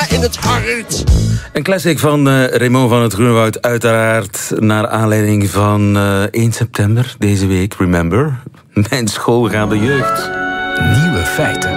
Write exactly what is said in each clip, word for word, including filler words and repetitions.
mij in het hart. Een classic van uh, Raymond van het Groenewoud, uiteraard naar aanleiding van uh, één september deze week. Remember, mijn schoolgaande jeugd. Nieuwe feiten.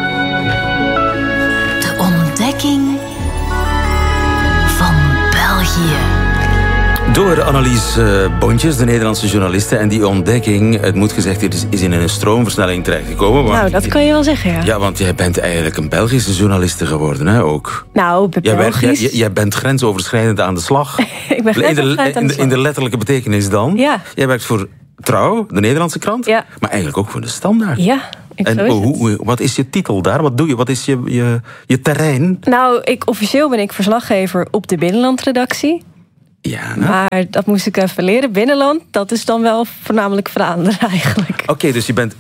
De ontdekking van België. Door Annelies uh, Bontjes, de Nederlandse journaliste. En die ontdekking, het moet gezegd, is, is in een stroomversnelling terechtgekomen. Want, nou, dat kan je wel zeggen, ja. Ja, want jij bent eigenlijk een Belgische journaliste geworden, hè, ook. Nou, jij Belgisch. Bent, jij, jij bent grensoverschrijdend aan de slag. Ik ben grensoverschrijdend aan de slag. In de, in de letterlijke betekenis dan. Ja. Jij werkt voor Trouw, de Nederlandse krant. Ja. Maar eigenlijk ook voor de Standaard. Ja. En hoe, hoe, wat is je titel daar? Wat doe je? Wat is je, je, je terrein? Nou, ik, officieel ben ik verslaggever op de binnenlandredactie. Ja, nou. Maar dat moest ik even leren. Binnenland, dat is dan wel voornamelijk Vlaanderen eigenlijk. Oké, okay, dus je bent...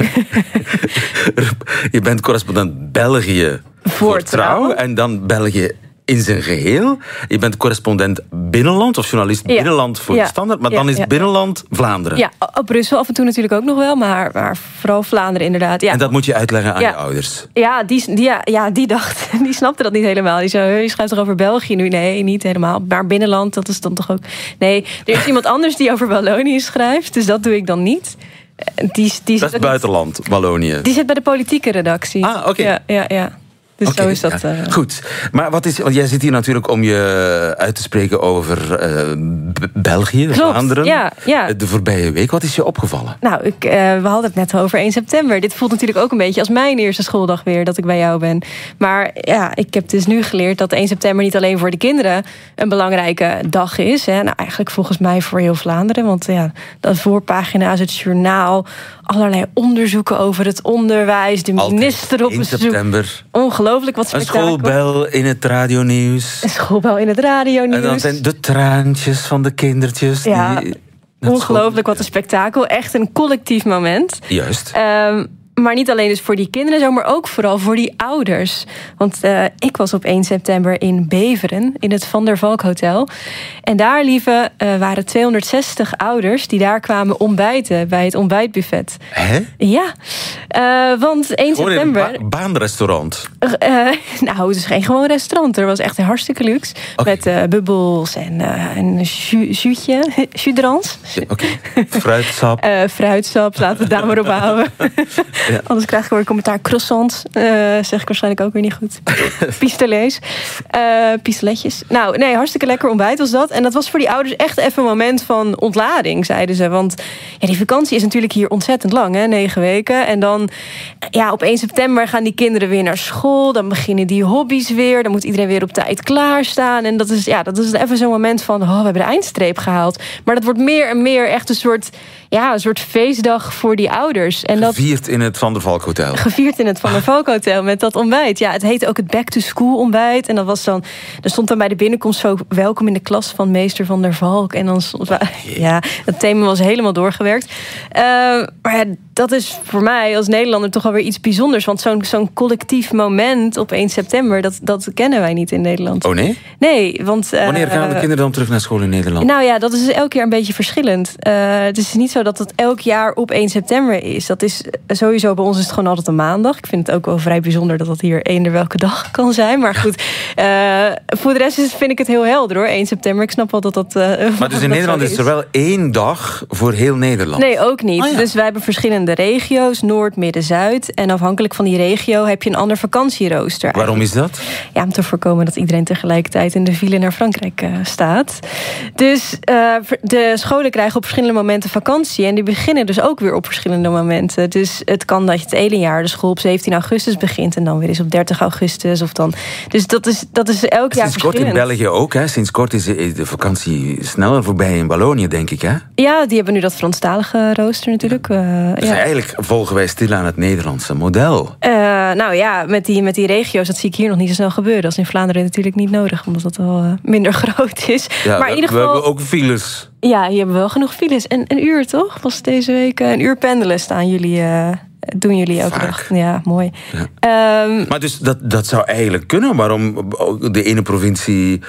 je bent correspondent België voor, voor Trouw. Trouw. En dan België in zijn geheel. Je bent correspondent binnenland of journalist ja. binnenland voor ja. de Standaard. Maar ja, dan is ja. binnenland Vlaanderen. Ja, op Brussel af en toe natuurlijk ook nog wel. Maar, maar vooral Vlaanderen inderdaad. Ja. En dat moet je uitleggen aan ja. je ouders. Ja, die, die, ja, ja, die dacht, die snapte dat niet helemaal. Die zei, je schrijft toch over België nu? Nee, niet helemaal. Maar binnenland, dat is dan toch ook... Nee, er is iemand anders die over Wallonië schrijft. Dus dat doe ik dan niet. Die, die dat is buitenland, niet... Wallonië. Die zit bij de politieke redactie. Ah, oké. Okay. Ja, ja, ja. Dus okay, zo is dat. Ja. Uh... Goed, maar wat is, want jij zit hier natuurlijk om je uit te spreken over uh, B- België, Klopt, Vlaanderen. Ja, ja. De voorbije week. Wat is je opgevallen? Nou, ik, uh, we hadden het net over één september. Dit voelt natuurlijk ook een beetje als mijn eerste schooldag weer, dat ik bij jou ben. Maar ja, ik heb dus nu geleerd dat één september niet alleen voor de kinderen een belangrijke dag is. Hè. Nou, eigenlijk volgens mij voor heel Vlaanderen. Want ja, de voorpagina's, het journaal, allerlei onderzoeken over het onderwijs, de minister op bezoek. één september. Ongelooflijk wat spektakel. Een schoolbel in het radionieuws. Een schoolbel in het radionieuws. En dan zijn de traantjes van de kindertjes. Ja, die, ongelooflijk wat een spektakel. Echt een collectief moment. Juist. Um, Maar niet alleen dus voor die kinderen zo, maar ook vooral voor die ouders. Want uh, ik was op één september in Beveren, in het Van der Valk Hotel. En daar, lieve, uh, waren tweehonderdzestig ouders die daar kwamen ontbijten bij het ontbijtbuffet. Hè? Ja, uh, want één Gewoon september... een ba- baanrestaurant? Uh, nou, het is geen gewoon restaurant. Er was echt een hartstikke luxe. Okay. Met uh, bubbels en uh, een juutje, judrans. Ja, Oké, okay. Fruitsap. uh, fruitsap, laten we het daar maar op houden. Ja. Anders krijg ik weer commentaar. Croissants, uh, zeg ik waarschijnlijk ook weer niet goed. Pistolets, uh, pistoletjes. Nou, nee, hartstikke lekker ontbijt was dat. En dat was voor die ouders echt even een moment van ontlading, zeiden ze. Want ja, die vakantie is natuurlijk hier ontzettend lang, hè, negen weken. En dan, ja, op één september gaan die kinderen weer naar school. Dan beginnen die hobby's weer. Dan moet iedereen weer op tijd klaarstaan. En dat is, ja, dat is even zo'n moment van, oh, we hebben de eindstreep gehaald. Maar dat wordt meer en meer echt een soort, ja, een soort feestdag voor die ouders. En dat Gevierd in het Van der Valk Hotel. Gevierd in het Van der Valk Hotel met dat ontbijt. Ja, het heette ook het Back to School ontbijt. En dat was dan, er stond dan bij de binnenkomst zo, welkom in de klas van meester Van der Valk. En dan stond, oh, ja, het thema was helemaal doorgewerkt. Uh, maar ja, dat is voor mij als Nederlander toch alweer iets bijzonders. Want zo'n, zo'n collectief moment op één september, dat, dat kennen wij niet in Nederland. Oh nee? Nee, want... Uh, Wanneer gaan de kinderen dan terug naar school in Nederland? Nou ja, dat is elk jaar een beetje verschillend. Uh, het is niet zo dat het elk jaar op één september is. Dat is sowieso, bij ons is het gewoon altijd een maandag. Ik vind het ook wel vrij bijzonder dat dat hier eender welke dag kan zijn. Maar goed, uh, voor de rest is, vind ik het heel helder hoor, één september. Ik snap wel dat dat... Uh, maar dus in Nederland is. is er wel één dag voor heel Nederland? Nee, ook niet. Oh ja. Dus wij hebben verschillende regio's, Noord, Midden, Zuid. En afhankelijk van die regio heb je een ander vakantierooster. Waarom is dat? Ja, om te voorkomen dat iedereen tegelijkertijd in de file naar Frankrijk uh, staat. Dus uh, de scholen krijgen op verschillende momenten vakantie. En die beginnen dus ook weer op verschillende momenten. Dus het kan dat je het ene jaar de school op zeventien augustus begint en dan weer eens op dertig augustus. Of dan. Dus dat is, dat is elk jaar Sinds kort in België ook, hè? Sinds kort is de, de vakantie sneller voorbij in Wallonië, denk ik, hè? Ja, die hebben nu dat Franstalige rooster natuurlijk. Ja. Uh, dus ja. Eigenlijk volgen wij stilaan het Nederlandse model. Uh, nou ja, met die, met die regio's, dat zie ik hier nog niet zo snel gebeuren. Dat is in Vlaanderen natuurlijk niet nodig, omdat dat al uh, minder groot is. Ja, maar we, in ieder geval, we hebben ook files. Ja, hier hebben we wel genoeg files. En een uur, toch? Was deze week uh, een uur pendelen staan jullie... Uh, doen jullie elke Vaak. dag. Ja, mooi. Ja. Um, maar dus dat, dat zou eigenlijk kunnen. Waarom de ene provincie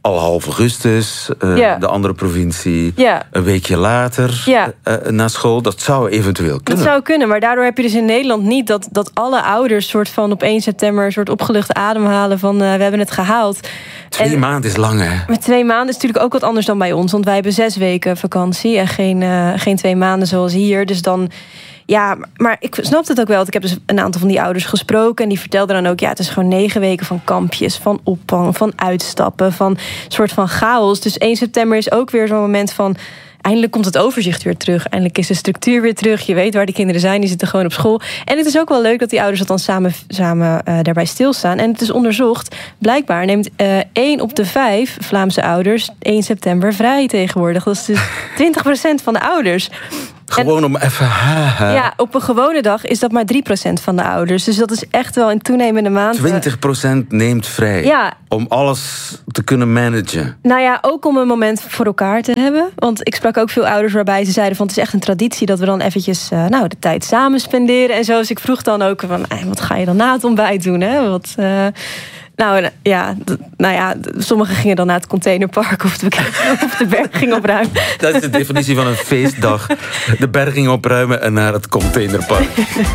al half augustus, uh, ja. de andere provincie ja. een weekje later ja. uh, naar school. Dat zou eventueel kunnen. Dat zou kunnen, maar daardoor heb je dus in Nederland niet... dat, dat alle ouders soort van op één september... een soort opgeluchte ademhalen van uh, we hebben het gehaald. Twee en, maanden is lang, hè? Maar twee maanden is natuurlijk ook wat anders dan bij ons. Want wij hebben zes weken vakantie en geen, uh, geen twee maanden zoals hier. Dus dan... Ja, maar ik snap het ook wel. Ik heb dus een aantal van die ouders gesproken... en die vertelden dan ook... ja, het is gewoon negen weken van kampjes, van opvang... van uitstappen, van een soort van chaos. Dus één september is ook weer zo'n moment van... eindelijk komt het overzicht weer terug. Eindelijk is de structuur weer terug. Je weet waar die kinderen zijn, die zitten gewoon op school. En het is ook wel leuk dat die ouders dat dan samen, samen uh, daarbij stilstaan. En het is onderzocht. Blijkbaar neemt uh, één op de vijf Vlaamse ouders... één september vrij tegenwoordig. Dat is dus twintig procent van de ouders. Gewoon en, om even... Haha. Ja, op een gewone dag is dat maar drie procent van de ouders. Dus dat is echt wel in toenemende maand... twintig procent neemt vrij. Ja. Om alles te kunnen managen. Nou ja, ook om een moment voor elkaar te hebben. Want ik sprak ook veel ouders waarbij ze zeiden... van het is echt een traditie dat we dan eventjes uh, nou, de tijd samen spenderen. En zo. Dus ik vroeg dan ook van... Eh, wat ga je dan na het ontbijt doen? Hè? Wat... Uh, Nou ja, nou ja, sommigen gingen dan naar het containerpark of de, of de berging opruimen. Dat is de definitie van een feestdag. De berging opruimen en naar het containerpark.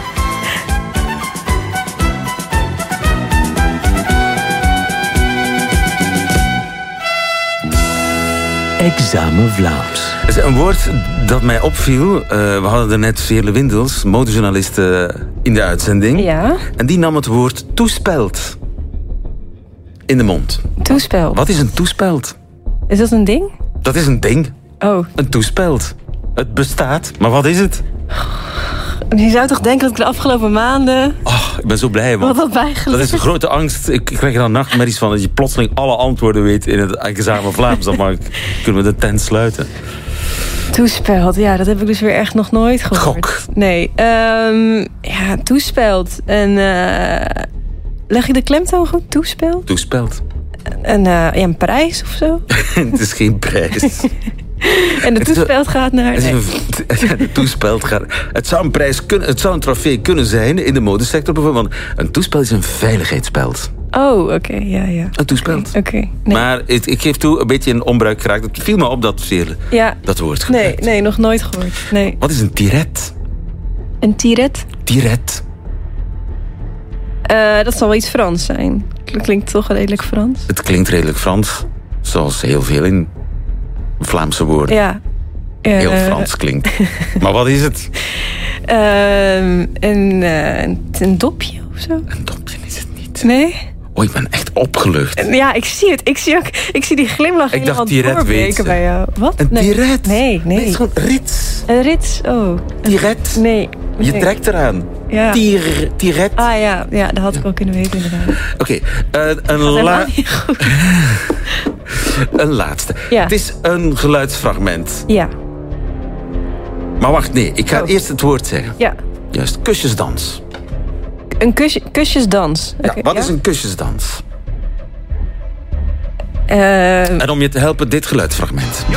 Examen Vlaams. Het is een woord dat mij opviel. Uh, we hadden er net Veerle Windels, modejournaliste, in de uitzending. Ja. En die nam het woord toespeld in de mond. Toespeld? Wat is een toespeld? Is dat een ding? Dat is een ding. Oh. Een toespeld. Het bestaat, maar wat is het? Je zou toch denken dat ik de afgelopen maanden... Oh, ik ben zo blij, man. Wat had bijgeleerd? Dat is een grote angst. Ik krijg er dan nachtmerries van dat je plotseling alle antwoorden weet in het examen Vlaams. Dan mag ik, kunnen we de tent sluiten. Toespeld, ja, dat heb ik dus weer echt nog nooit gehoord. Gok. Nee, um, ja, toespeld. En uh, leg je de klemtoon goed? Toespeld? Toespeld. En uh, ja, een prijs of zo? Het is geen prijs. En de toespeld gaat naar... Nee. De toespeld gaat... Het zou een prijs kunnen... Het zou een trofee kunnen zijn in de modesector bijvoorbeeld. Want een toespeld is een veiligheidsspeld. Oh, oké, okay, ja, ja. Een toespeld. Oké. Okay, nee. Maar ik, ik geef toe, een beetje in onbruik geraakt. Het viel me op dat Veerle ja. dat woord gebruikt. Nee, nee, nog nooit gehoord. Nee. Wat is een tiret? Een tiret? Tiret. Uh, dat zal wel iets Frans zijn. Klinkt toch redelijk Frans? Het klinkt redelijk Frans. Zoals heel veel in Vlaamse woorden. Ja. Uh, heel Frans klinkt. Maar wat is het? Uh, een, uh, een dopje of zo? Een dopje is het niet. Nee? Oh, ik ben echt opgelucht. Ja, ik zie het. Ik zie, ook, ik zie die glimlach ik dacht, tiret weet bij jou. Wat? Een nee. tiret? Nee, nee. Nee, het is gewoon rits. Een rits, oh. Tiret? Nee. Je nee. trekt eraan. Ja. Tier, tiret. Ah ja, ja, dat had ik wel kunnen weten inderdaad. Oké, okay, uh, een, la- een laatste. Ja. Het is een geluidsfragment. Ja. Maar wacht, nee, ik ga oh. eerst het woord zeggen. Ja. Juist, kusjesdans. Een kus, kusjesdans. Ja, okay, wat ja? is een kusjesdans? Uh, en om je te helpen, dit geluidsfragment.